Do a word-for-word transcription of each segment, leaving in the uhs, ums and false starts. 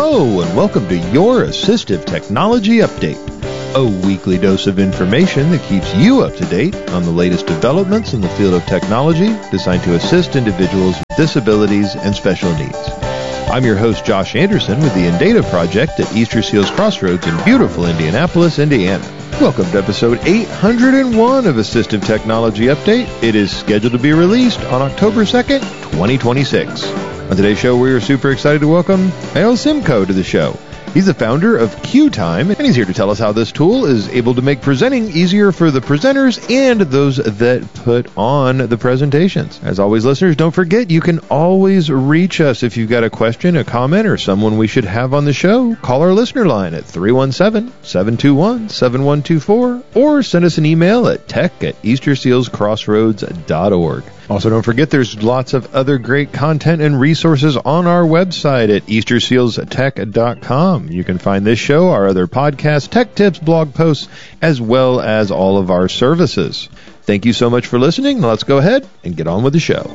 Hello, and welcome to your Assistive Technology Update, a weekly dose of information that keeps you up to date on the latest developments in the field of technology designed to assist individuals with disabilities and special needs. I'm your host, Josh Anderson, with the Indata Project at Easter Seals Crossroads in beautiful Indianapolis, Indiana. Welcome to episode eight hundred one of Assistive Technology Update. It is scheduled to be released on October second, twenty twenty-six. On today's show, we are super excited to welcome Eyal Simko to the show. He's the founder of QTime, and he's here to tell us how this tool is able to make presenting easier for the presenters and those that put on the presentations. As always, listeners, don't forget you can always reach us if you've got a question, a comment, or someone we should have on the show. Call our listener line at three one seven, seven two one, seven one two four or send us an email at tech at easter seals crossroads dot org. Also, don't forget there's lots of other great content and resources on our website at easter seals tech dot com. You can find this show, our other podcasts, tech tips, blog posts, as well as all of our services. Thank you so much for listening. Let's go ahead and get on with the show.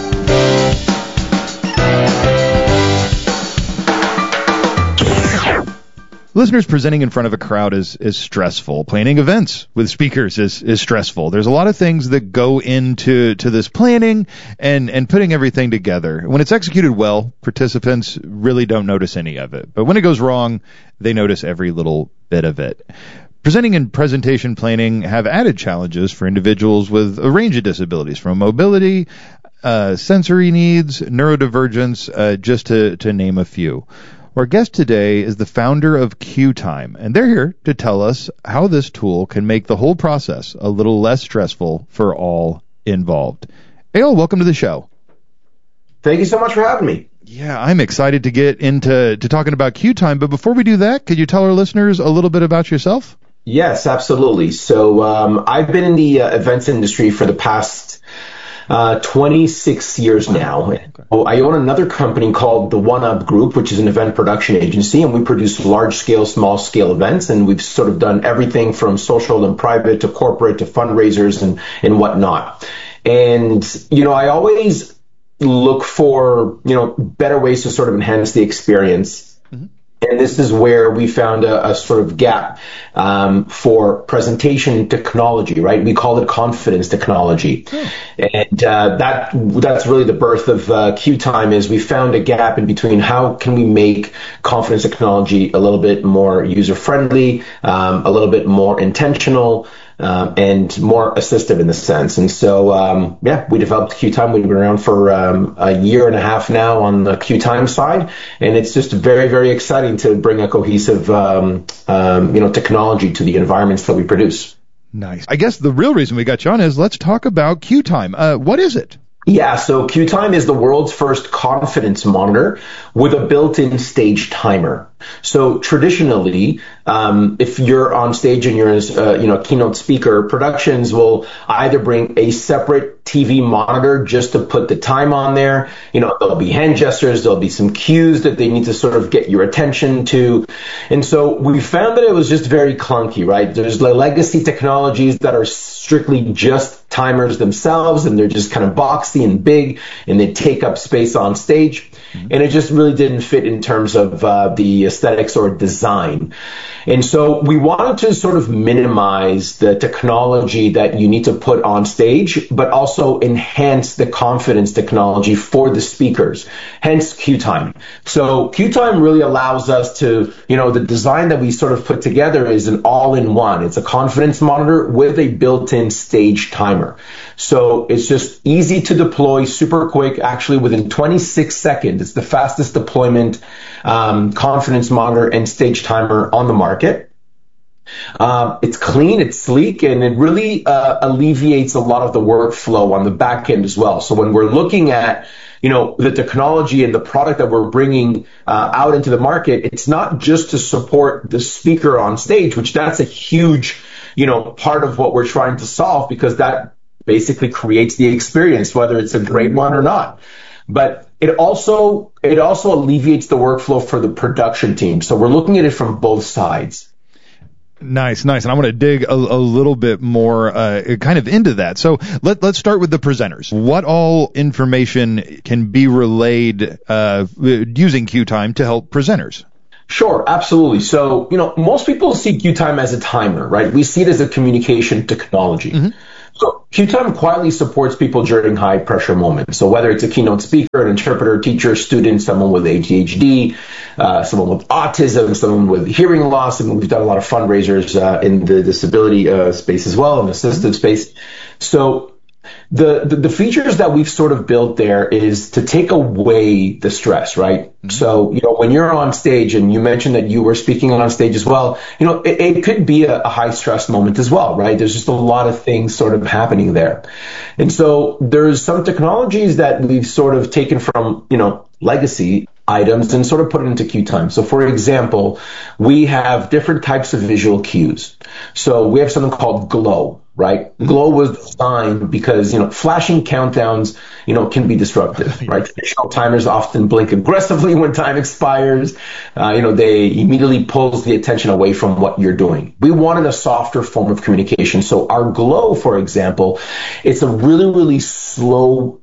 Listeners, presenting in front of a crowd is, is stressful. Planning events with speakers is, is stressful. There's a lot of things that go into to this planning and, and putting everything together. When it's executed well, participants really don't notice any of it. But when it goes wrong, they notice every little bit of it. Presenting and presentation planning have added challenges for individuals with a range of disabilities, from mobility, uh, sensory needs, neurodivergence, uh, just to, to name a few. Our guest today is the founder of QTime, and they're here to tell us how this tool can make the whole process a little less stressful for all involved. Eyal, welcome to the show. Thank you so much for having me. Yeah, I'm excited to get into to talking about QTime, but before we do that, could you tell our listeners a little bit about yourself? Yes, absolutely. So um, I've been in the uh, events industry for the past Uh, twenty-six years now. Okay. I own another company called the One Up Group, which is an event production agency, and we produce large-scale, small-scale events, and we've sort of done everything from social and private to corporate to fundraisers and, and whatnot. And, you know, I always look for, you know, better ways to sort of enhance the experience. Mm-hmm. And this is where we found a, a sort of gap um, for presentation technology, right? We call it confidence technology. Oh. And uh, that that's really the birth of uh, QTime. Is we found a gap in between how can we make confidence technology a little bit more user-friendly, um, a little bit more intentional, Um, and more assistive in the sense. And so, um, yeah, we developed QTime. We've been around for um, a year and a half now on the QTime side, and it's just very, very exciting to bring a cohesive, um, um, you know, technology to the environments that we produce. Nice. I guess the real reason we got you on is let's talk about QTime. Uh, what is it? Yeah, so QTime is the world's first confidence monitor with a built-in stage timer. So traditionally, um, if you're on stage and you're a uh, you know, keynote speaker, productions will either bring a separate T V monitor just to put the time on there. You know, there'll be hand gestures, there'll be some cues that they need to sort of get your attention to. And so we found that it was just very clunky, right? There's the legacy technologies that are strictly just timers themselves, and they're just kind of boxy and big, and they take up space on stage. Mm-hmm. And it just really didn't fit in terms of uh, the aesthetics or design. And so we wanted to sort of minimize the technology that you need to put on stage, but also enhance the confidence technology for the speakers, hence QTime. So QTime really allows us to, you know, the design that we sort of put together is an all-in-one. It's a confidence monitor with a built-in stage timer. So it's just easy to deploy, super quick, actually within twenty-six seconds. It's the fastest deployment um, confidence monitor and stage timer on the market. Um, it's clean, it's sleek, and it really uh, alleviates a lot of the workflow on the back end as well. So when we're looking at, you know, the technology and the product that we're bringing uh, out into the market, it's not just to support the speaker on stage, which that's a huge, you know, part of what we're trying to solve, because that basically creates the experience, whether it's a great one or not. But it also it also alleviates the workflow for the production team. So we're looking at it from both sides. Nice, nice. And I want to dig a, a little bit more uh, kind of into that. So let, let's start with the presenters. What all information can be relayed uh, using QTime to help presenters? Sure, absolutely. So, you know, most people see QTime as a timer, right? We see it as a communication technology. Mm-hmm. So QTime quietly supports people during high pressure moments. So whether it's a keynote speaker, an interpreter, teacher, student, someone with A D H D, uh, someone with autism, someone with hearing loss, and we've done a lot of fundraisers uh, in the disability uh, space as well, in the assistive space. So The, the the features that we've sort of built there is to take away the stress, right? Mm-hmm. So, you know, when you're on stage, and you mentioned that you were speaking on stage as well, you know, it, it could be a, a high stress moment as well, right? There's just a lot of things sort of happening there. And so there's some technologies that we've sort of taken from, you know, legacy items and sort of put it into QTime. So for example, we have different types of visual cues. So we have something called Glow, right? Glow was designed because, you know, flashing countdowns, you know, can be disruptive, right? Traditional timers often blink aggressively when time expires. Uh, you know, they immediately pulls the attention away from what you're doing. We wanted a softer form of communication. So our Glow, for example, it's a really, really slow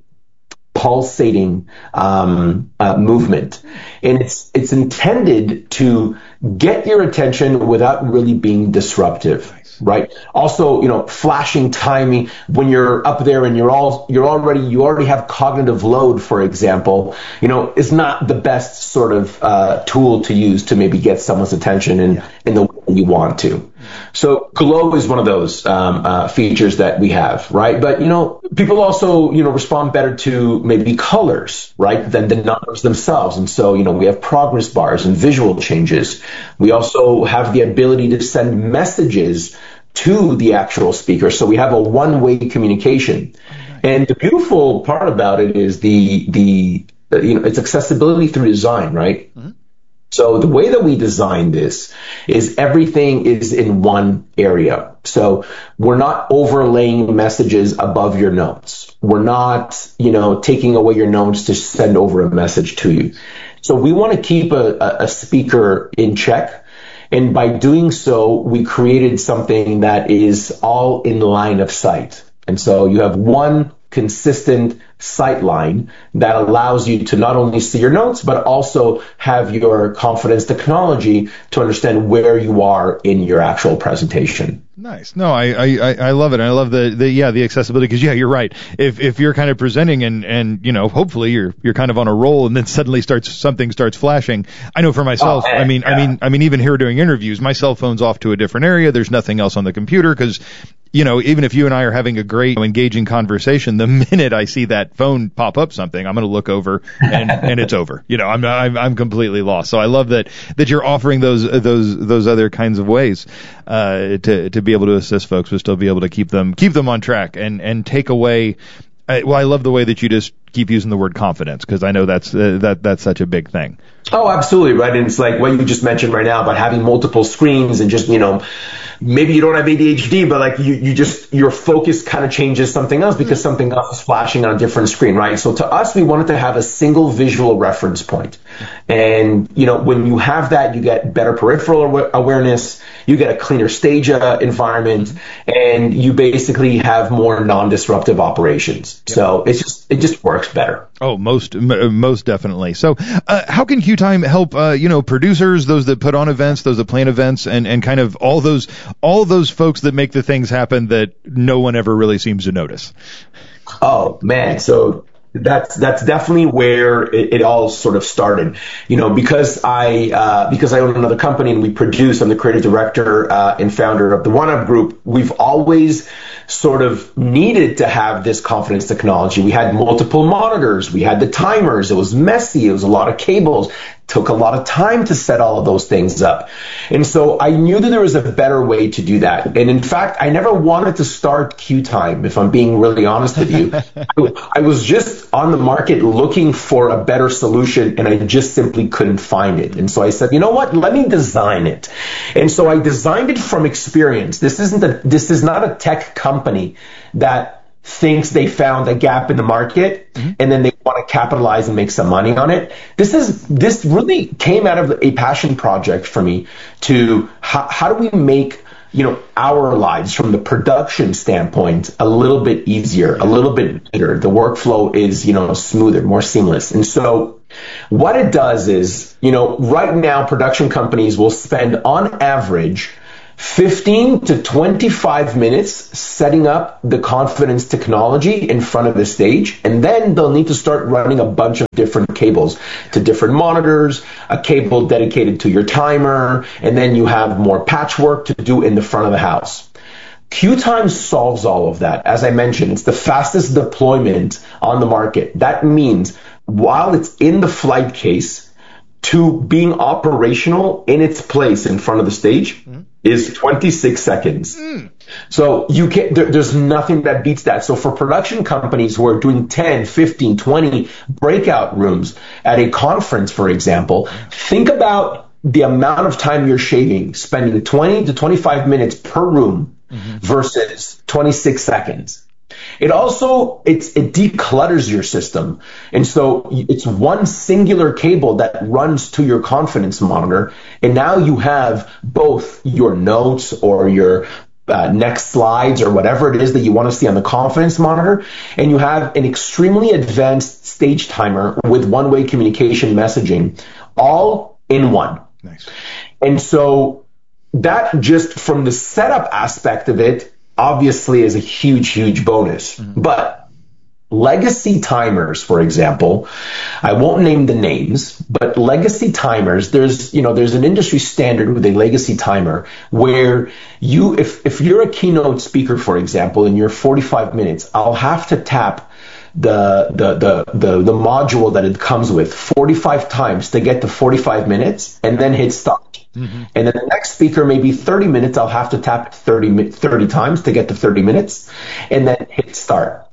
pulsating um, uh, movement, and it's it's intended to get your attention without really being disruptive. Right. Also, you know, flashing timing when you're up there and you're all you're already you already have cognitive load, for example, you know, is not the best sort of uh, tool to use to maybe get someone's attention in, yeah. in the way you want to. So Glow is one of those um, uh, features that we have, right? But, you know, people also, you know, respond better to maybe colors, right, than the numbers themselves. And so, you know, we have progress bars and visual changes. We also have the ability to send messages to the actual speaker. So we have a one-way communication. And the beautiful part about it is the, the uh, you know, it's accessibility through design, right? Mm-hmm. So the way that we designed this is everything is in one area. So we're not overlaying messages above your notes. We're not, you know, taking away your notes to send over a message to you. So we want to keep a, a speaker in check. And by doing so, we created something that is all in line of sight. And so you have one consistent sight line that allows you to not only see your notes, but also have your confidence technology to understand where you are in your actual presentation. Nice. No, I, I, I love it. I love the, the yeah, the accessibility, because yeah, you're right. If if you're kind of presenting and, and you know, hopefully you're you're kind of on a roll and then suddenly starts something starts flashing. I know for myself, oh, I mean, yeah. I mean, I mean, even here doing interviews, my cell phone's off to a different area. There's nothing else on the computer because, you know, even if you and I are having a great, engaging conversation, the minute I see that phone pop up something, I'm going to look over and, and it's over. You know, I'm, I'm, I'm completely lost. So I love that, that you're offering those, those, those other kinds of ways, uh, to, to be able to assist folks, but still be able to keep them, keep them on track and, and take away. Uh, well, I love the way that you just keep using the word confidence, because I know that's, uh, that, that's such a big thing. Oh, absolutely. Right. And it's like what you just mentioned right now about having multiple screens and just, you know, maybe you don't have A D H D, but like you, you just, your focus kind of changes something else because something else is flashing on a different screen, right? So to us, we wanted to have a single visual reference point. And, you know, when you have that, you get better peripheral aw- awareness, you get a cleaner stage uh, environment, and you basically have more non-disruptive operations. Yep. So it's just, it just works better. Oh, most, m- most definitely. So, uh, how can QTime help, uh, you know, producers, those that put on events, those that plan events, and, and kind of all those, all those folks that make the things happen that no one ever really seems to notice? Oh, man. So that's, that's definitely where it, it all sort of started. You know, because I, uh, because I own another company and we produce, I'm the creative director, uh, and founder of the OneUp Group. We've always sort of needed to have this confidence technology. We had multiple monitors. We had the timers. It was messy. It was a lot of cables. Took a lot of time to set all of those things up. And so I knew that there was a better way to do that. And in fact, I never wanted to start QTime, if I'm being really honest with you. I was just on the market looking for a better solution, and I just simply couldn't find it. And so I said, you know what? Let me design it. And so I designed it from experience. This isn't a, this is not a tech company that thinks they found a gap in the market, mm-hmm. and then they want to capitalize and make some money on it. This is this really came out of a passion project for me to how, how do we make, you know, our lives from the production standpoint a little bit easier, a little bit better. The workflow is, you know, smoother, more seamless. And so What it does is, you know, right now production companies will spend on average fifteen to twenty-five minutes setting up the confidence technology in front of the stage, and then they'll need to start running a bunch of different cables to different monitors, a cable dedicated to your timer, and then you have more patchwork to do in the front of the house. QTime solves all of that. As I mentioned, it's the fastest deployment on the market. That means while it's in the flight case, to being operational in its place in front of the stage mm. is twenty-six seconds. Mm. So you can there, there's nothing that beats that. So for production companies who are doing ten, fifteen, twenty breakout rooms at a conference, for example, think about the amount of time you're shaving, spending twenty to twenty-five minutes per room mm-hmm. versus twenty-six seconds. It also, it's, it declutters your system. And so it's one singular cable that runs to your confidence monitor. And now you have both your notes or your uh, next slides or whatever it is that you want to see on the confidence monitor. And you have an extremely advanced stage timer with one-way communication messaging all in one. Nice. And so that just from the setup aspect of it, obviously is a huge, huge bonus. Mm-hmm. But legacy timers, for example, I won't name the names, but legacy timers, there's, you know, there's an industry standard with a legacy timer where you, if, if you're a keynote speaker, for example, in your forty-five minutes, I'll have to tap the, the, the, the, the module that it comes with forty-five times to get to forty-five minutes and then hit stop. Mm-hmm. And then the next speaker, maybe thirty minutes, I'll have to tap thirty, thirty times to get to thirty minutes and then hit start.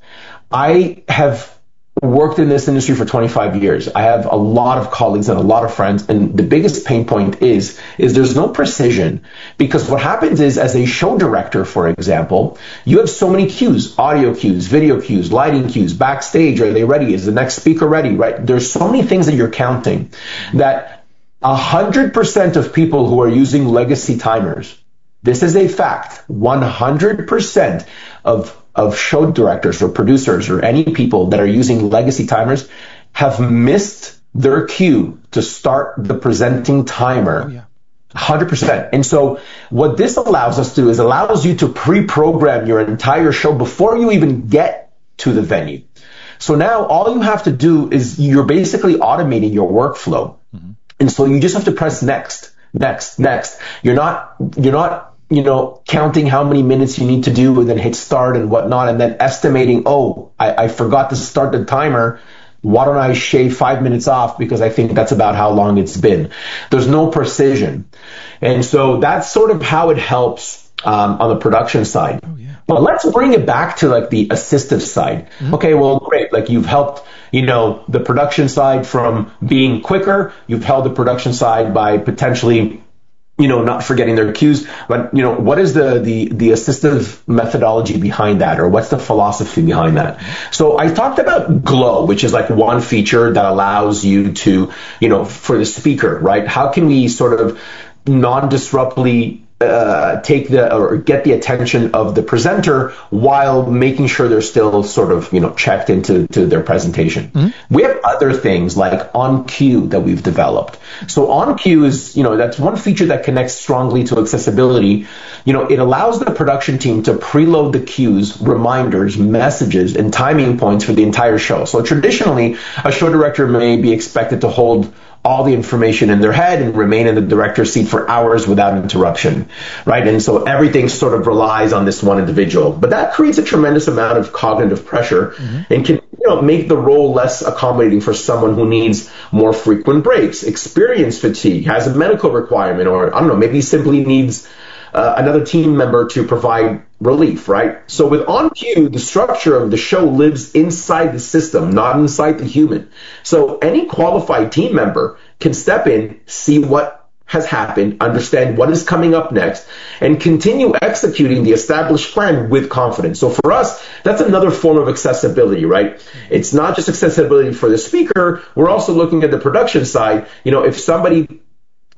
I have worked in this industry for twenty-five years. I have a lot of colleagues and a lot of friends. And the biggest pain point is, is there's no precision, because what happens is, as a show director, for example, you have so many cues, audio cues, video cues, lighting cues, backstage. Are they ready? Is the next speaker ready? Right? There's so many things that you're counting that one hundred percent of people who are using legacy timers, this is a fact, one hundred percent of, of show directors or producers or any people that are using legacy timers have missed their cue to start the presenting timer. Oh, yeah. one hundred percent. And so what this allows us to do is allows you to pre-program your entire show before you even get to the venue. So now all you have to do is you're basically automating your workflow. Mm-hmm. And so you just have to press next, next, next. You're not, you're not, you know, counting how many minutes you need to do and then hit start and whatnot, and then estimating, oh, I, I forgot to start the timer. Why don't I shave five minutes off because I think that's about how long it's been. There's no precision. And so that's sort of how it helps um, on the production side. Oh, yeah. But let's bring it back to like the assistive side. Mm-hmm. Okay, well, great. Like you've helped, you know, the production side from being quicker. You've held the production side by potentially, you know, not forgetting their cues. But, you know, what is the, the, the assistive methodology behind that, or what's the philosophy behind that? So I talked about Glow, which is like one feature that allows you to, you know, for the speaker, right? How can we sort of non-disruptly Uh, take the or get the attention of the presenter while making sure they're still sort of, you know, checked into to their presentation. Mm-hmm. We have other things like On Cue that we've developed. So On Cue is, you know, that's one feature that connects strongly to accessibility. You know, it allows the production team to preload the cues, reminders, messages, and timing points for the entire show. So traditionally, a show director may be expected to hold all the information in their head and remain in the director's seat for hours without interruption, right? And so everything sort of relies on this one individual. But that creates a tremendous amount of cognitive pressure mm-hmm. and can, you know, make the role less accommodating for someone who needs more frequent breaks, experience fatigue, has a medical requirement, or I don't know, maybe simply needs uh, another team member to provide relief, right? So with On Cue, the structure of the show lives inside the system, not inside the human. So any qualified team member can step in, see what has happened, understand what is coming up next, and continue executing the established plan with confidence. So for us, that's another form of accessibility, right? It's not just accessibility for the speaker. We're also looking at the production side. You know, if somebody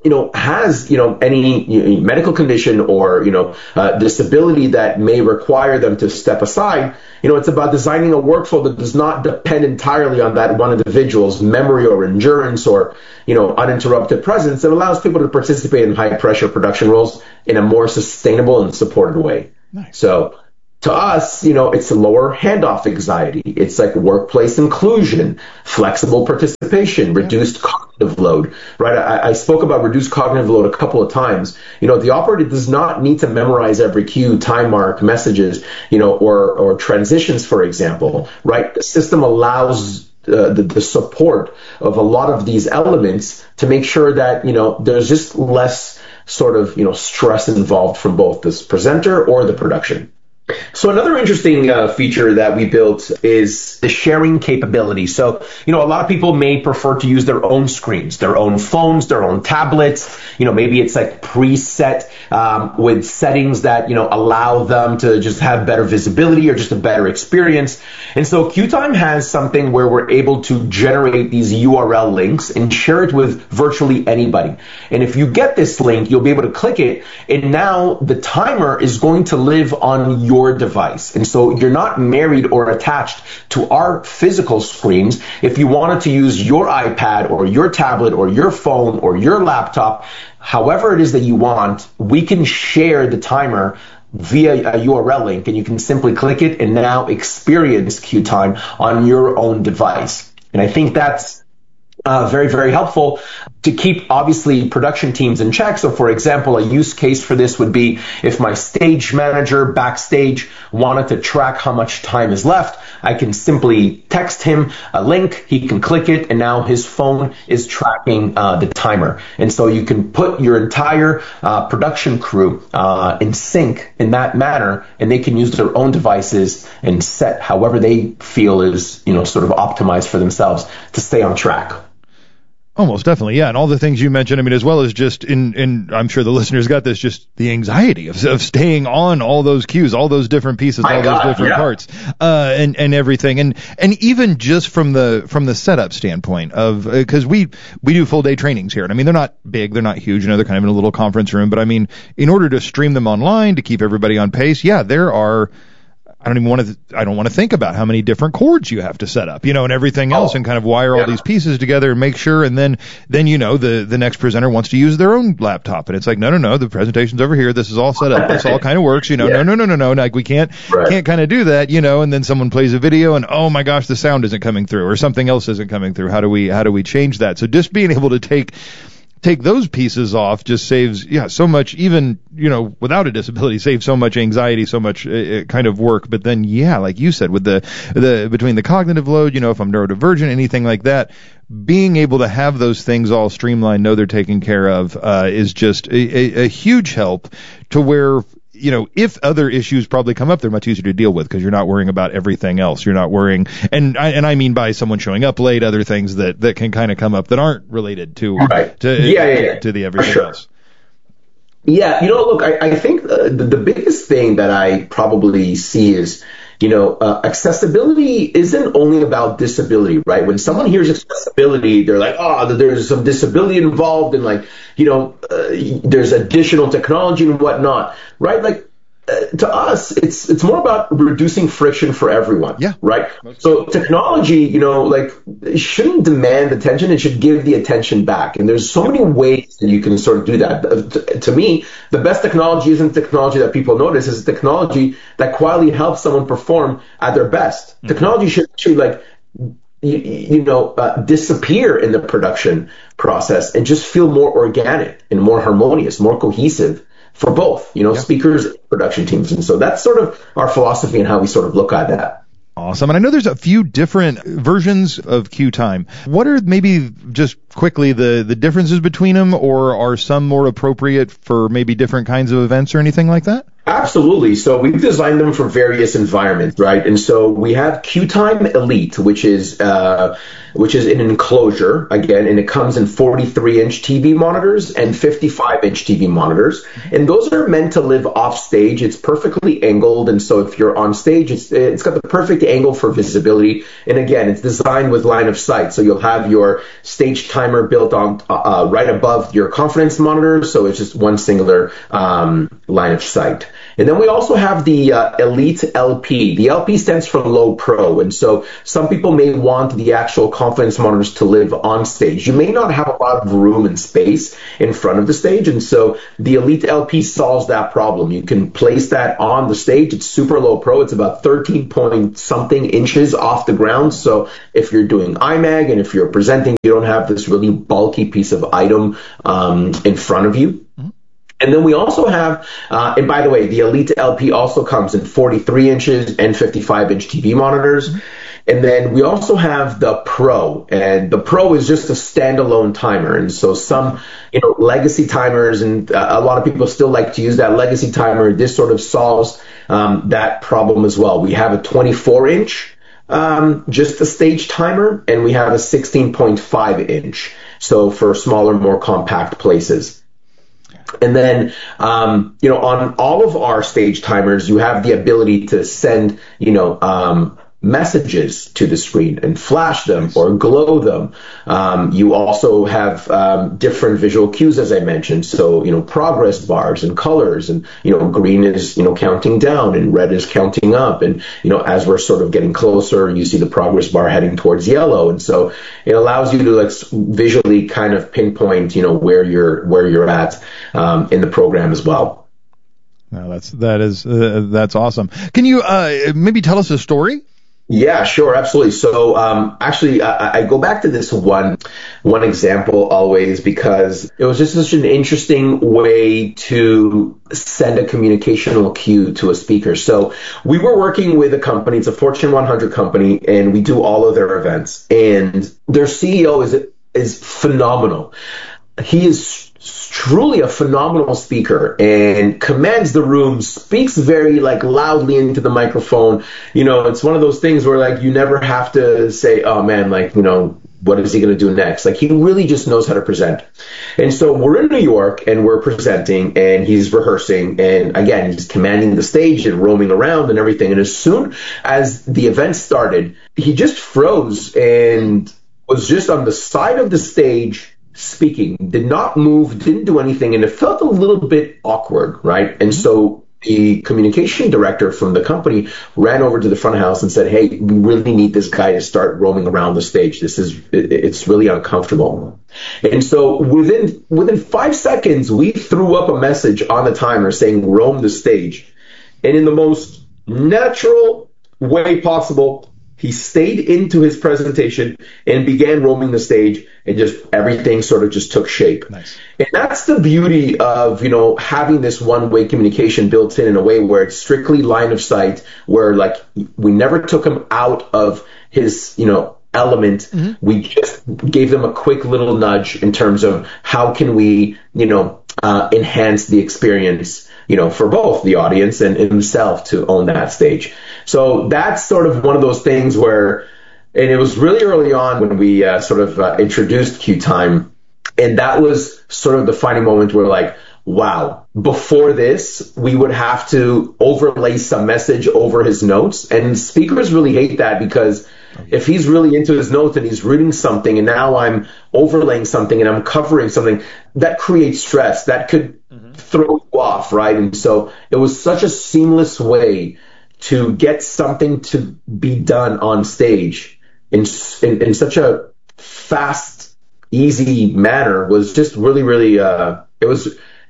you know, has, you know, any you know, medical condition or, you know, uh, disability that may require them to step aside, you know, it's about designing a workflow that does not depend entirely on that one individual's memory or endurance or, you know, uninterrupted presence. It allows people to participate in high pressure production roles in a more sustainable and supported way. Nice. So, to us, you know, it's a lower handoff anxiety. It's like workplace inclusion, flexible participation, reduced yeah. cognitive load, right? I, I spoke about reduced cognitive load a couple of times. You know, the operator does not need to memorize every cue, time mark, messages, you know, or, or transitions, for example, right? The system allows Uh, the, the support of a lot of these elements to make sure that, you know, there's just less sort of, you know, stress involved from both this presenter or the production. So another interesting uh, feature that we built is the sharing capability. So, you know, a lot of people may prefer to use their own screens, their own phones, their own tablets. You know, maybe it's like preset um, with settings that, you know, allow them to just have better visibility or just a better experience. And so QTime has something where we're able to generate these U R L links and share it with virtually anybody. And if you get this link, you'll be able to click it. And now the timer is going to live on your device. And so you're not married or attached to our physical screens. If you wanted to use your iPad or your tablet or your phone or your laptop, however it is that you want, we can share the timer via a U R L link, and you can simply click it and now experience QTime on your own device. And I think that's Uh, very, very helpful to keep, obviously, production teams in check. So, for example, a use case for this would be if my stage manager backstage wanted to track how much time is left, I can simply text him a link, he can click it, and now his phone is tracking uh, the timer. And so you can put your entire uh, production crew uh, in sync in that manner, and they can use their own devices and set however they feel is, you know, sort of optimized for themselves to stay on track. Almost definitely, yeah. And all the things you mentioned, I mean, as well as just in, in I'm sure the listeners got this, just the anxiety of, of staying on all those cues, all those different pieces, My all God, those different yeah. parts, uh, and, and everything. And, and even just from the, from the setup standpoint of, uh, cause we, we do full day trainings here. And I mean, they're not big, they're not huge, you know, they're kind of in a little conference room, but I mean, in order to stream them online, to keep everybody on pace, yeah, there are, I don't even want to, I don't want to think about how many different cords you have to set up, you know, and everything else, oh, and kind of wire yeah. all these pieces together and make sure. And then, then, you know, the, the next presenter wants to use their own laptop. And it's like, no, no, no, the presentation's over here. This is all set up. This all kind of works, you know, yeah. no, no, no, no, no, like we can't, right. can't kind of do that, you know, and then someone plays a video and, oh my gosh, the sound isn't coming through or something else isn't coming through. How do we, how do we change that? So just being able to take, take those pieces off just saves, yeah, so much, even, you know, without a disability, saves so much anxiety, so much uh, kind of work. But then, yeah, like you said, with the, the, between the cognitive load, you know, if I'm neurodivergent, anything like that, being able to have those things all streamlined, know they're taken care of, uh, is just a, a, a huge help to where, you know, if other issues probably come up, they're much easier to deal with because you're not worrying about everything else. You're not worrying, and I, and I mean by someone showing up late, other things that, that can kind of come up that aren't related to right. to, yeah, yeah, yeah. to the everything sure. else. Yeah, you know, look, I, I think uh, the, the biggest thing that I probably see is, you know, uh, accessibility isn't only about disability, right? When someone hears accessibility, they're like, oh, there's some disability involved and like, you know, uh, there's additional technology and whatnot, right? Like, uh, to us, it's it's more about reducing friction for everyone, yeah. right? So technology, you know, like it shouldn't demand attention; it should give the attention back. And there's so many ways that you can sort of do that. To, to me, the best technology isn't technology that people notice; it's technology that quietly helps someone perform at their best. Mm-hmm. Technology should actually like you, you know uh, disappear in the production process and just feel more organic and more harmonious, more cohesive. For both, you know, yeah. speakers and production teams. And so that's sort of our philosophy and how we sort of look at that. Awesome. And I know there's a few different versions of QTime. What are maybe just quickly the, the differences between them, or are some more appropriate for maybe different kinds of events or anything like that? Absolutely. So we've designed them for various environments, right? And so we have QTime Elite, which is uh, which is an enclosure again, and it comes in forty-three inch T V monitors and fifty-five inch T V monitors, and those are meant to live off stage. It's perfectly angled, and so if you're on stage, it's it's got the perfect angle for visibility. And again, it's designed with line of sight, so you'll have your stage timer built on uh, right above your confidence monitor, so it's just one singular um, line of sight. And then we also have the uh, Elite L P. The L P stands for Low Pro, and so some people may want the actual confidence monitors to live on stage. You may not have a lot of room and space in front of the stage, and so the Elite L P solves that problem. You can place that on the stage. It's super low pro. It's about thirteen point something inches off the ground. So if you're doing I MAG and if you're presenting, you don't have this really bulky piece of item um, in front of you. Mm-hmm. And then we also have, uh, and by the way, the Elite L P also comes in forty-three inches and fifty-five inch T V monitors. Mm-hmm. And then we also have the Pro, and the Pro is just a standalone timer. And so some, you know, legacy timers, and uh, a lot of people still like to use that legacy timer. This sort of solves um, that problem as well. We have a twenty-four inch, um, just a stage timer, and we have a sixteen point five inch. So for smaller, more compact places. And then, um, you know, on all of our stage timers, you have the ability to send, you know, um, messages to the screen and flash them or glow them. Um, you also have um, different visual cues, as I mentioned. So, you know, progress bars and colors, and, you know, green is, you know, counting down and red is counting up. And, you know, as we're sort of getting closer, you see the progress bar heading towards yellow. And so it allows you to like visually kind of pinpoint, you know, where you're, where you're at um, in the program as well. No, that's, that is, uh, that's awesome. Can you uh, maybe tell us a story? Yeah, sure, absolutely. So, um, actually, I, I go back to this one, one example always because it was just such an interesting way to send a communicational cue to a speaker. So we were working with a company, it's a Fortune one hundred company, and we do all of their events, and their C E O is, is phenomenal. He is truly a phenomenal speaker and commands the room, speaks very like loudly into the microphone. You know, it's one of those things where like you never have to say, oh man, like, you know, what is he going to do next? Like he really just knows how to present. And so we're in New York and we're presenting and he's rehearsing. And again, he's commanding the stage and roaming around and everything. And as soon as the event started, he just froze and was just on the side of the stage speaking, did not move, didn't do anything, and it felt a little bit awkward, right? And so the communication director from the company ran over to the front of house and said, hey, we really need this guy to start roaming around the stage. This is, it's really uncomfortable. And so within within five seconds, we threw up a message on the timer saying, roam the stage. And in the most natural way possible, he stayed into his presentation and began roaming the stage, and just everything sort of just took shape. Nice. And that's the beauty of, you know, having this one-way communication built in in a way where it's strictly line of sight, where like we never took him out of his, you know, element. Mm-hmm. We just gave them a quick little nudge in terms of how can we, you know, uh, enhance the experience, you know, for both the audience and himself to own that stage. So that's sort of one of those things where, and it was really early on when we uh, sort of uh, introduced QTime, and that was sort of the defining moment where like, wow, before this, we would have to overlay some message over his notes, and speakers really hate that because if he's really into his notes and he's reading something and now I'm overlaying something and I'm covering something, that creates stress. That could mm-hmm. throw you off, right? And so it was such a seamless way to get something to be done on stage in, in, in such a fast, easy manner was just really, really, uh, it was,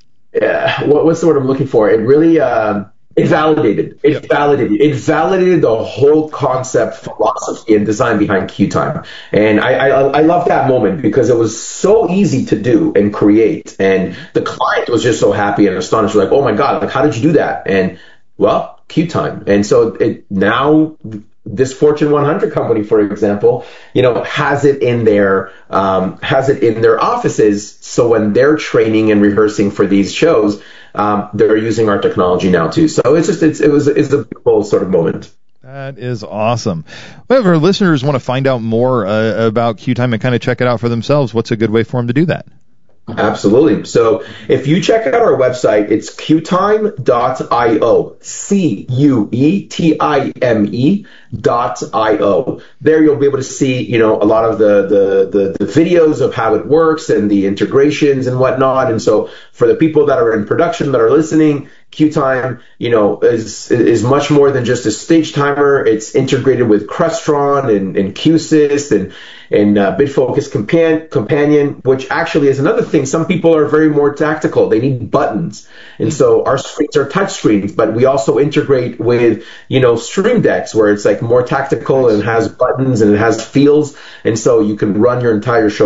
uh, what, what's the word I'm looking for? It really, uh, it validated, it yep. validated, it validated the whole concept, philosophy, and design behind QTime. And I, I, I love that moment because it was so easy to do and create. And the client was just so happy and astonished, like, oh my God, like, how did you do that? And well, QTime. And so it now, this Fortune one hundred company, for example, you know, has it in their, um, has it in their offices. So when they're training and rehearsing for these shows, um, they're using our technology now too. So it's just, it's, it was, it's a beautiful sort of moment. That is awesome. Well, if our listeners want to find out more uh, about QTime and kind of check it out for themselves, what's a good way for them to do that? Absolutely. So if you check out our website, it's cuetime dot io, C U E T I M E dot I O. There you'll be able to see, you know, a lot of the, the, the, the videos of how it works and the integrations and whatnot. And so for the people that are in production that are listening, QTime, you know, is is much more than just a stage timer. It's integrated with Crestron and, and QSYS and and uh, BitFocus Compan- Companion, which actually is another thing. Some people are very more tactical. They need buttons. And so our screens are touch screens, but we also integrate with, you know, Stream Decks, where it's like more tactical and has buttons and it has fields. And so you can run your entire show